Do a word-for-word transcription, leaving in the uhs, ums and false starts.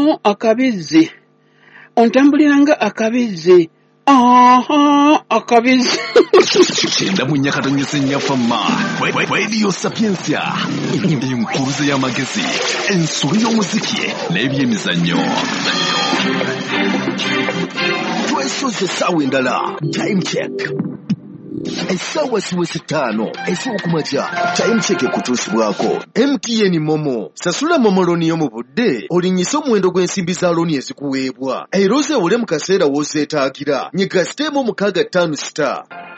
Oh, akabizzi. Ontambuliranga akabizzi. Aha, akabizzi. Chenda munyakato nyese nyafama. Radio Sapientia. Imkuruze ya magezi. Ensuri y'omuziki. N'ebyemizannyo. Twesoze essaawa endala. Time check. Essaawa siwezi ttaano ez'okumakya. Time check ekutuusibwako M T N Momo. Sasula Momo looni yo mu budde olinyisa omuwendo gw'ensimbi za looni ezikuweebwa. Era ozeewole mu kaseera w'ozeetaagira. Nyiga siteemu mukaaga ttaano star.